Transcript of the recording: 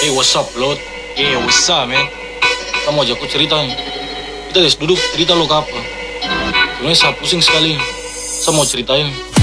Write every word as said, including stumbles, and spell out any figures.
Hey, what's up, Lord? Yeah, what's up, man? Kamu ajak aku cerita nih. Kita guys duduk cerita lo ke apa? Sebenarnya saya pusing sekali. Saya mau ceritain.